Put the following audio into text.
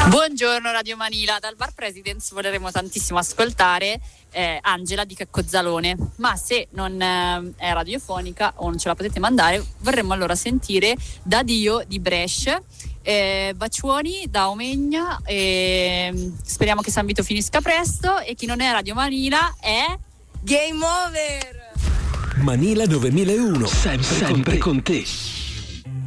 Buongiorno Radio Manila, dal Bar Presidents voleremo tantissimo ascoltare Angela di Checcozzalone, ma se non è radiofonica o non ce la potete mandare, vorremmo allora sentire Da Dio di Brescia, baciuoni da Omegna, speriamo che San Vito finisca presto, e chi non è Radio Manila è Game Over! Manila 9001, sempre con te.